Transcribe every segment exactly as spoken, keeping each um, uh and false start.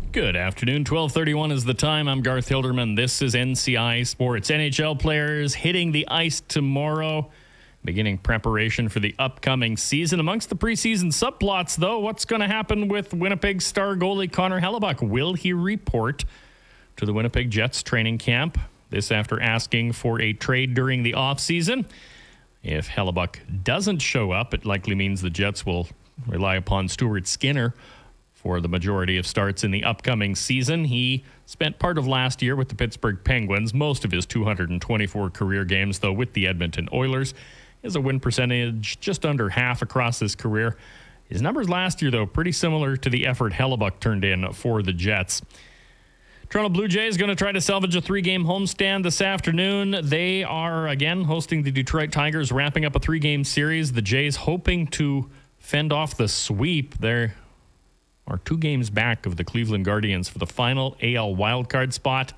Good afternoon. twelve thirty-one is the time. I'm Garth Hilderman. This is N C I Sports. N H L players hitting the ice tomorrow, beginning preparation for the upcoming season. Amongst the preseason subplots, though, what's going to happen with Winnipeg star goalie Connor Hellebuyck? Will he report to the Winnipeg Jets training camp? This after asking for a trade during the offseason. If Hellebuyck doesn't show up, it likely means the Jets will rely upon Stuart Skinner for the majority of starts in the upcoming season. He spent part of last year with the Pittsburgh Penguins, most of his two hundred twenty-four career games, though, with the Edmonton Oilers. He has a win percentage just under half across his career. His numbers last year, though, pretty similar to the effort Hellebuyck turned in for the Jets. Toronto Blue Jays going to try to salvage a three-game homestand this afternoon. They are, again, hosting the Detroit Tigers, wrapping up a three-game series. The Jays hoping to fend off the sweep. They're are two games back of the Cleveland Guardians for the final A L wildcard spot.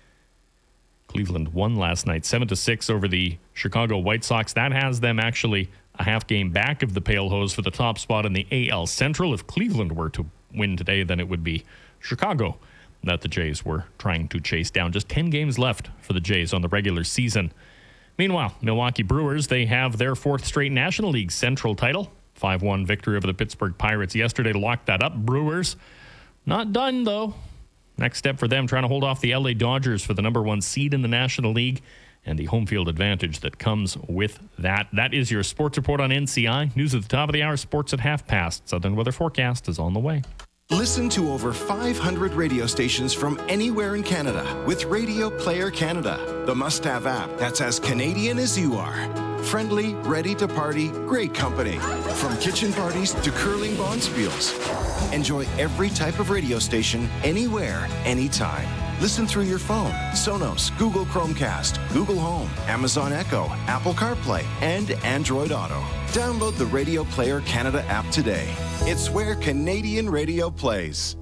Cleveland won last night seven to six over the Chicago White Sox. That has them actually a half game back of the Pale Hose for the top spot in the A L Central. If Cleveland were to win today, then it would be Chicago that the Jays were trying to chase down. Just ten games left for the Jays on the regular season. Meanwhile, Milwaukee Brewers, they have their fourth straight National League Central title. five one victory over the Pittsburgh Pirates yesterday to lock that up. Brewers not done, though. Next step for them, trying to hold off the L A Dodgers for the number one seed in the National League and the home field advantage that comes with that. That is your sports report on N C I. News at the top of the hour, sports at half past. Southern weather forecast is on the way. Listen to over five hundred radio stations from anywhere in Canada with Radio Player Canada, the must-have app that's as Canadian as you are. Friendly, ready to party, great company. From kitchen parties to curling bonspiels. Enjoy every type of radio station, anywhere, anytime. Listen through your phone, Sonos, Google Chromecast, Google Home, Amazon Echo, Apple CarPlay, and Android Auto. Download the Radio Player Canada app today. It's where Canadian radio plays.